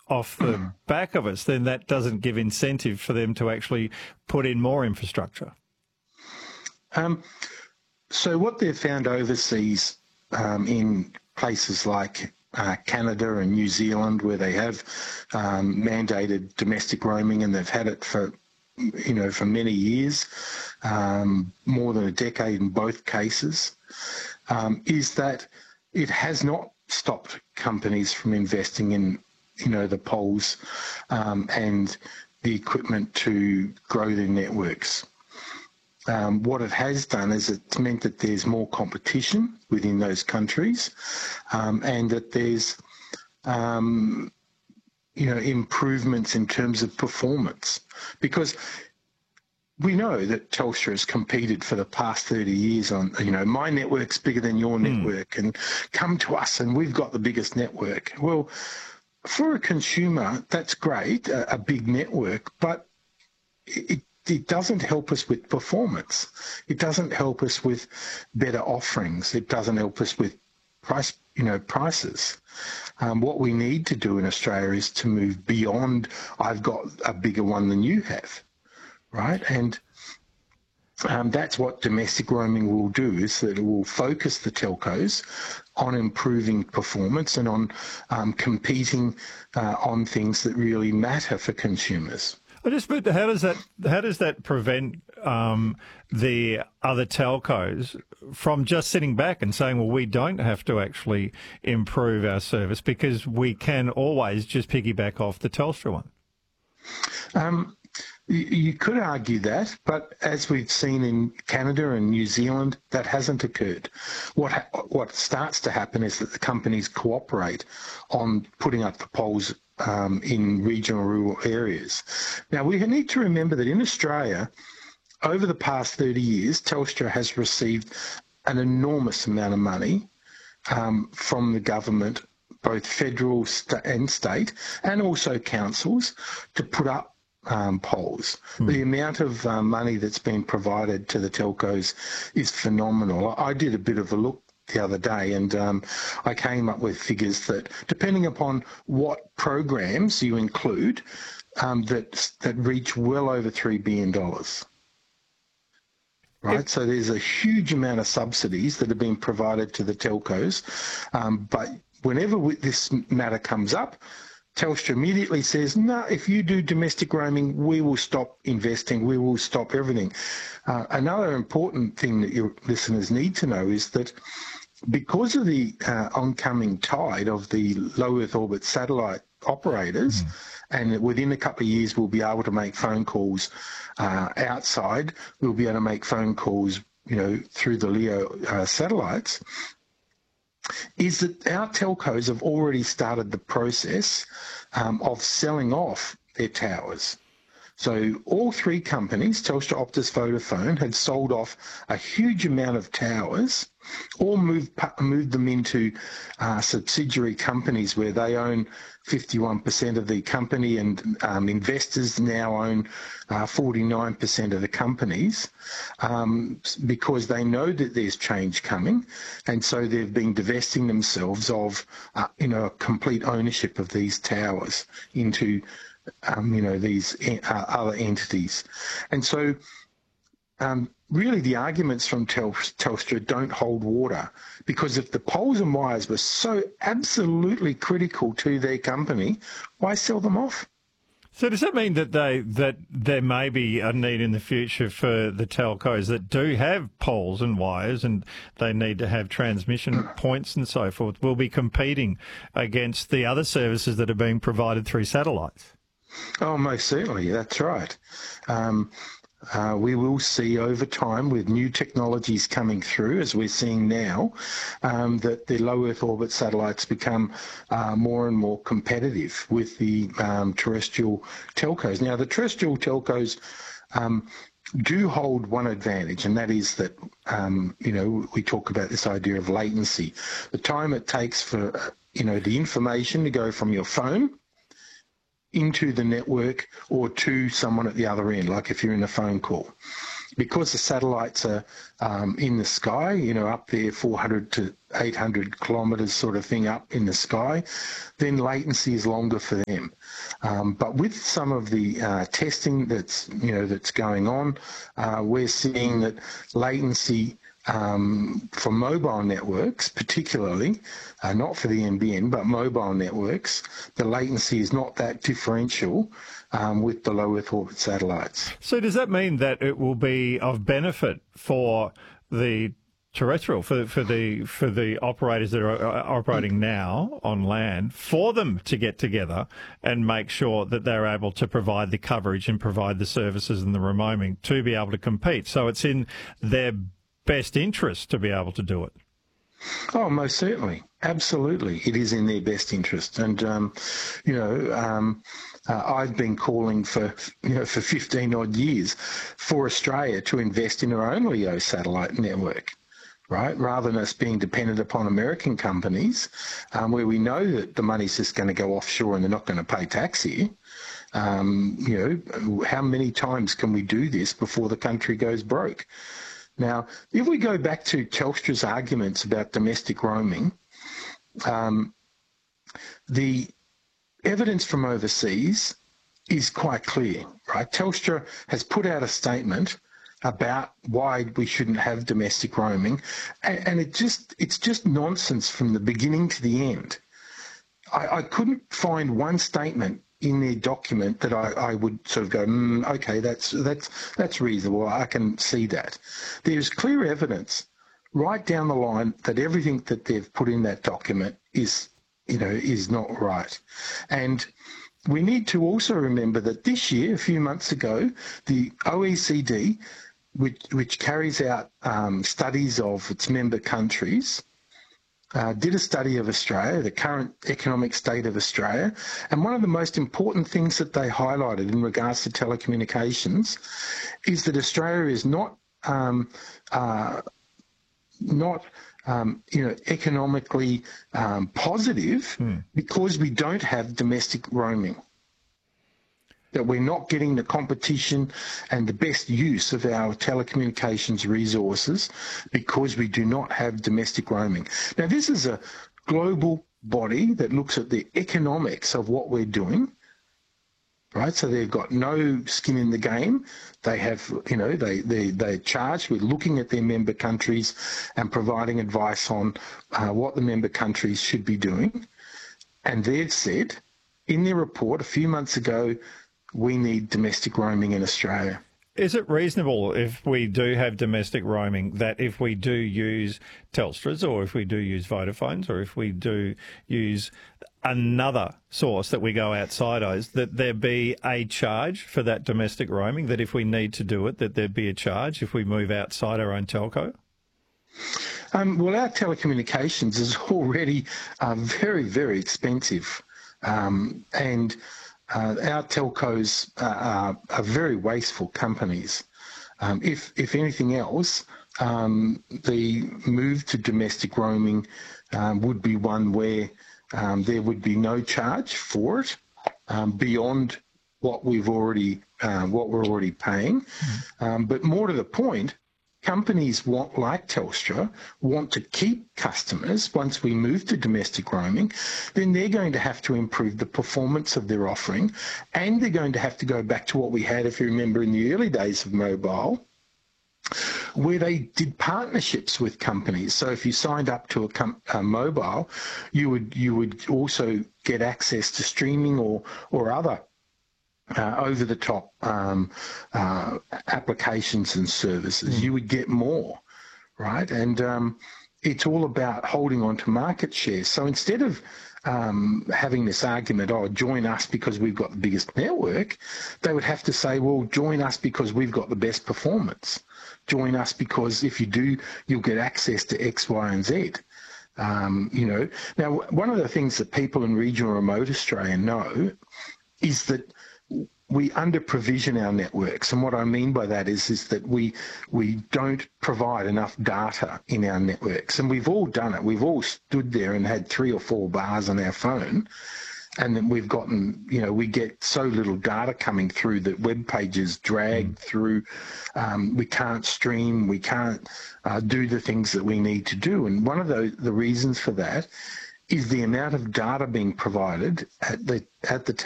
off the back of us, then that doesn't give incentive for them to actually put in more infrastructure. So what they've found overseas in places like Canada and New Zealand, where they have mandated domestic roaming, and they've had it for many years, more than a decade in both cases, is that it has not stopped companies from investing in the poles and the equipment to grow their networks. What it has done is it's meant that there's more competition within those countries, and that there's improvements in terms of performance, because we know that Telstra has competed for the past 30 years on, my network's bigger than your network, and come to us and we've got the biggest network. Well, for a consumer, that's great, a big network, but it doesn't help us with performance. It doesn't help us with better offerings. It doesn't help us with prices. What we need to do in Australia is to move beyond, I've got a bigger one than you have, right? And that's what domestic roaming will do, is that it will focus the telcos on improving performance and on competing on things that really matter for consumers. But how does that prevent the other telcos from just sitting back and saying, well, we don't have to actually improve our service because we can always just piggyback off the Telstra one? You could argue that, but as we've seen in Canada and New Zealand, that hasn't occurred. What starts to happen is that the companies cooperate on putting up the poles in regional rural areas. Now, we need to remember that in Australia, over the past 30 years, Telstra has received an enormous amount of money from the government, both federal and state, and also councils, to put up poles. The amount of money that's been provided to the telcos is phenomenal. I did a bit of a look the other day, and I came up with figures that, depending upon what programs you include, that reach well over $3 billion. Right, so there's a huge amount of subsidies that have been provided to the telcos, but whenever this matter comes up, Telstra immediately says, no, if you do domestic roaming, we will stop investing, we will stop everything. Another important thing that your listeners need to know is that because of the oncoming tide of the low Earth orbit satellite operators, and within a couple of years we'll be able to make phone calls outside, we'll be able to make phone calls, through the LEO satellites, is that our telcos have already started the process of selling off their towers. So all three companies, Telstra, Optus, Vodafone, had sold off a huge amount of towers, or moved them into subsidiary companies where they own 51% of the company, and investors now own 49% of the companies, because they know that there's change coming, and so they've been divesting themselves of complete ownership of these towers into these other entities. And so really the arguments from Telstra don't hold water, because if the poles and wires were so absolutely critical to their company, why sell them off? So does that mean that there may be a need in the future for the telcos that do have poles and wires, and they need to have transmission points and so forth, will be competing against the other services that are being provided through satellites? Oh, most certainly, that's right. We will see over time, with new technologies coming through, as we're seeing now, that the low Earth orbit satellites become more and more competitive with the terrestrial telcos. Now, the terrestrial telcos do hold one advantage, and that is that, we talk about this idea of latency. The time it takes for, the information to go from your phone into the network or to someone at the other end, like if you're in a phone call. because the satellites are in the sky, up there 400 to 800 kilometres sort of thing up in the sky, then latency is longer for them. But with some of the testing that's going on, we're seeing that latency for mobile networks, particularly, not for the NBN, but mobile networks, the latency is not that differential with the low Earth orbit satellites. So does that mean that it will be of benefit for the terrestrial, for the operators that are operating now on land, for them to get together and make sure that they're able to provide the coverage and provide the services and the roaming to be able to compete? So it's in their best interest to be able to do it. Oh, most certainly. Absolutely. It is in their best interest. And, I've been calling for 15 odd years for Australia to invest in our own LEO satellite network, right? Rather than us being dependent upon American companies, where we know that the money's just going to go offshore and they're not going to pay tax here. How many times can we do this before the country goes broke? Now, if we go back to Telstra's arguments about domestic roaming, the evidence from overseas is quite clear, right? Telstra has put out a statement about why we shouldn't have domestic roaming, and it's just nonsense from the beginning to the end. I couldn't find one statement in their document that I would sort of go, okay, that's reasonable. I can see that. There's clear evidence right down the line that everything that they've put in that document is not right. And we need to also remember that this year, a few months ago, the OECD, which carries out studies of its member countries, did a study of Australia, the current economic state of Australia, and one of the most important things that they highlighted in regards to telecommunications is that Australia is not economically positive because we don't have domestic roaming. That we're not getting the competition and the best use of our telecommunications resources because we do not have domestic roaming. Now, this is a global body that looks at the economics of what we're doing, right? So they've got no skin in the game. They have, they're charged with looking at their member countries and providing advice on what the member countries should be doing. And they've said in their report a few months ago, we need domestic roaming in Australia. Is it reasonable, if we do have domestic roaming, that if we do use Telstra's, or if we do use Vodafone's, or if we do use another source that we go outside of, that there be a charge for that domestic roaming, that if we need to do it, that there be a charge if we move outside our own telco? Well, our telecommunications is already very, very expensive. Our telcos are very wasteful companies. If anything else, the move to domestic roaming would be one where there would be no charge for it beyond what we're already paying. But more to the point, companies like Telstra want to keep customers. Once we move to domestic roaming, then they're going to have to improve the performance of their offering, and they're going to have to go back to what we had, if you remember, in the early days of mobile, where they did partnerships with companies. So if you signed up to a mobile, you would also get access to streaming or other over-the-top applications and services. You would get more, right? And it's all about holding on to market share. So instead of having this argument, join us because we've got the biggest network, they would have to say, well, join us because we've got the best performance. Join us because if you do, you'll get access to X, Y, and Z. Now, one of the things that people in regional remote Australia know is that we under-provision our networks. And what I mean by that is that we don't provide enough data in our networks. And we've all done it. We've all stood there and had 3 or 4 bars on our phone and then we've gotten, we get so little data coming through that web pages drag through. We can't stream, we can't do the things that we need to do. And one of the reasons for that is the amount of data being provided at the